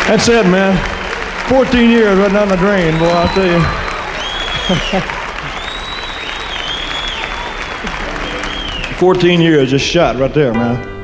That's it, man. 14 years right down the drain, boy, I'll tell you. 14 years just shot right there, man.